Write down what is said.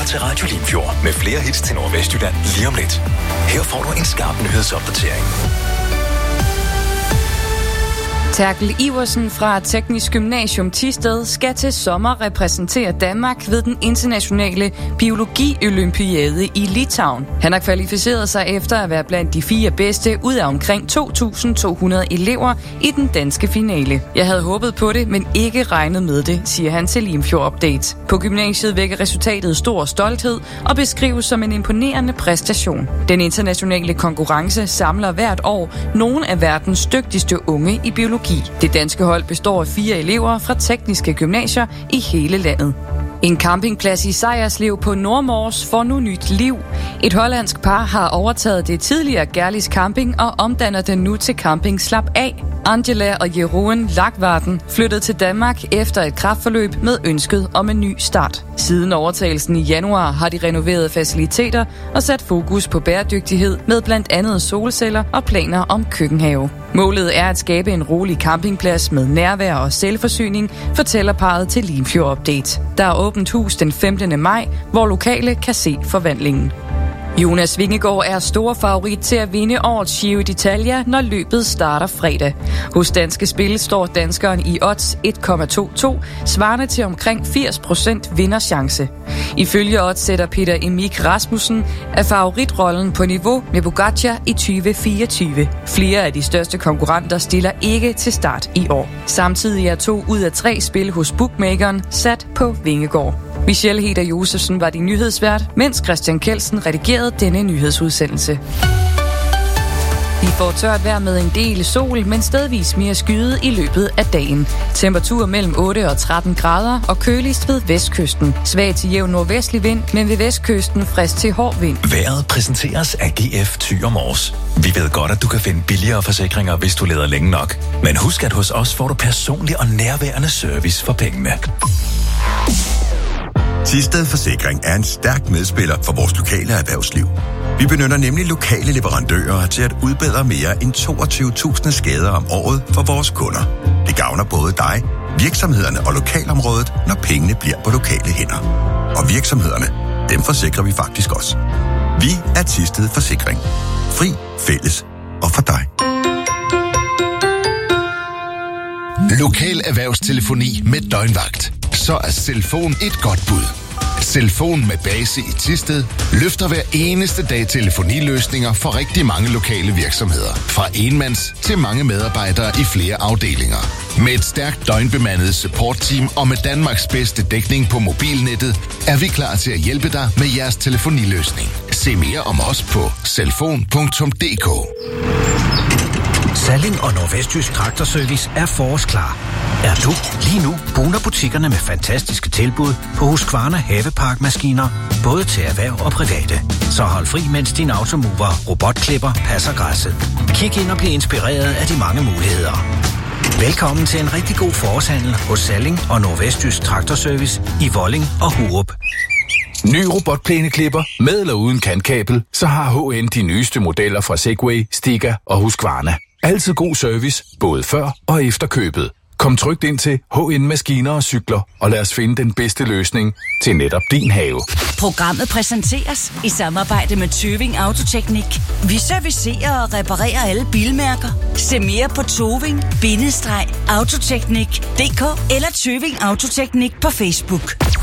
lytter til Radio Limfjord med flere hits til Nordvestjylland lige om lidt. Her får du en skarp nyhedsopdatering. Terkel Iversen fra Teknisk Gymnasium Thisted skal til sommer repræsentere Danmark ved den internationale biologi-olympiade i Litauen. Han har kvalificeret sig efter at være blandt de 4 bedste ud af omkring 2.200 elever i den danske finale. Jeg havde håbet på det, men ikke regnet med det, siger han til Limfjord Update. På gymnasiet vækker resultatet stor stolthed og beskrives som en imponerende præstation. Den internationale konkurrence samler hvert år nogle af verdens dygtigste unge i biologi. Det danske hold består af 4 elever fra tekniske gymnasier i hele landet. En campingplads i Sejerslev på Nordmors får nu nyt liv. Et hollandsk par har overtaget det tidligere Gerlis Camping og omdanner den nu til camping Slap Af. Angela og Jeroen Lagvarden flyttede til Danmark efter et kræftforløb med ønsket om en ny start. Siden overtagelsen i januar har de renoveret faciliteter og sat fokus på bæredygtighed med blandt andet solceller og planer om køkkenhave. Målet er at skabe en rolig campingplads med nærvær og selvforsyning, fortæller parret til Limfjord Update. Der er åbent hus den 15. maj, hvor lokale kan se forvandlingen. Jonas Vingegaard er stor favorit til at vinde årets Giro d'Italia, når løbet starter fredag. Hos Danske Spil står danskeren i odds 1,22, svarende til omkring 80% vinderchance. Ifølge odds sætter Peter Emig Rasmussen af favoritrollen på niveau med Pogačar i 2024. Flere af de største konkurrenter stiller ikke til start i år. Samtidig er 2 ud af 3 spil hos bookmakeren sat på Vingegaard. Michelle Heder Josefsen var din nyhedsvært, mens Christian Kelsen redigerede denne nyhedsudsendelse. Vi får tørt vejr med en del sol, men stedvis mere skyet i løbet af dagen. Temperatur mellem 8 og 13 grader og køligst ved vestkysten. Svag til jævn nordvestlig vind, men ved vestkysten frisk til hård vind. Vejret præsenteres af GF Thy & Mors. Vi ved godt, at du kan finde billigere forsikringer, hvis du leder længe nok. Men husk, at hos os får du personlig og nærværende service for pengene. Thisted Forsikring er en stærk medspiller for vores lokale erhvervsliv. Vi benytter nemlig lokale leverandører til at udbedre mere end 22.000 skader om året for vores kunder. Det gavner både dig, virksomhederne og lokalområdet, når pengene bliver på lokale hænder. Og virksomhederne, dem forsikrer vi faktisk også. Vi er Thisted Forsikring. Fri, fælles og for dig. Lokal erhvervstelefoni med døgnvagt. Så er Selfon et godt bud. Selfon med base i Thisted løfter hver eneste dag telefoniløsninger for rigtig mange lokale virksomheder. Fra enmands til mange medarbejdere i flere afdelinger. Med et stærkt døgnbemandet supportteam og med Danmarks bedste dækning på mobilnettet, er vi klar til at hjælpe dig med jeres telefoniløsning. Se mere om os på selfon.dk. Salling og Nordvestjysk Traktorservice er forårsklar. Er du lige nu buner butikkerne med fantastiske tilbud på Husqvarna Haveparkmaskiner, både til erhverv og private. Så hold fri, mens din automover robotklipper passer græsset. Kig ind og bliv inspireret af de mange muligheder. Velkommen til en rigtig god forårshandel hos Salling og Nordvestjysk Traktorservice i Volling og Hurup. Ny robotplæneklipper med eller uden kantkabel, så har HN de nyeste modeller fra Segway, Stiga og Husqvarna. Altid god service, både før og efter købet. Kom trygt ind til HN Maskiner og Cykler, og lad os finde den bedste løsning til netop din have. Programmet præsenteres i samarbejde med Tøving Autoteknik. Vi servicerer og reparerer alle bilmærker. Se mere på Tøving-Autoteknik.dk eller Tøving Autoteknik på Facebook.